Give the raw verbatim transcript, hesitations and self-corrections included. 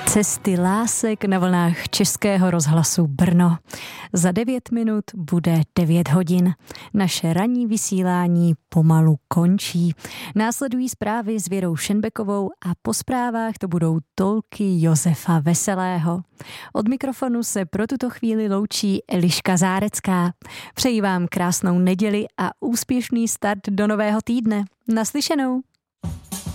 Cesty lásek na vlnách Českého rozhlasu Brno. Za devět minut bude devět hodin. Naše ranní vysílání pomalu končí. Následují zprávy s Věrou Šenbekovou a po zprávách to budou tolky Josefa Veselého. Od mikrofonu se pro tuto chvíli loučí Eliška Zárecká. Přeji vám krásnou neděli a úspěšný start do nového týdne. Naslyšenou.